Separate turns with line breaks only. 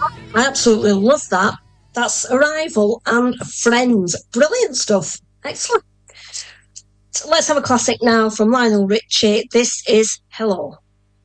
I absolutely love that. That's Arrival and Friends. Brilliant stuff. Excellent. So let's have a classic now from Lionel Richie. This is Hello.